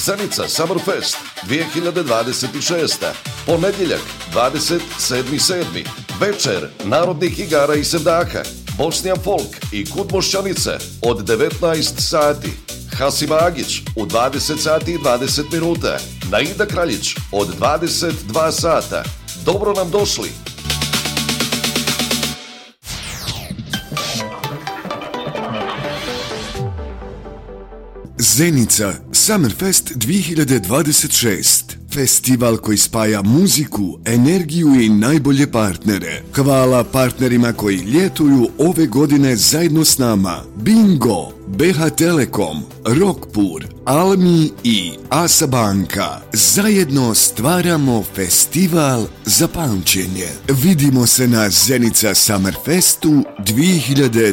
Zenica Summerfest 2026. Ponedjeljak 27.7. Večer narodnih igara i sevdaha. Bosnian folk i Kud Mošćanice od 19 sati. Hasim Agić u 20 sati i 20 minuta. Naida Kraljić od 22 sata. Dobro nam došli! Zenica Summerfest 2026. Festival koji spaja muziku, energiju i najbolje partnere. Hvala partnerima koji ljetuju ove godine zajedno s nama. Bingo, BH Telekom, Rockpur, Almi i Asa Banka. Zajedno stvaramo festival za pamćenje. Vidimo se na Zenica Summerfestu 2026.